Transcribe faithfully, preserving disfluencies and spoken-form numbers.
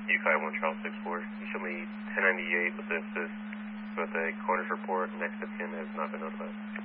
U five one Charles six four. You show me ten ninety-eight with the assist, but the corners report next of kin has not been notified.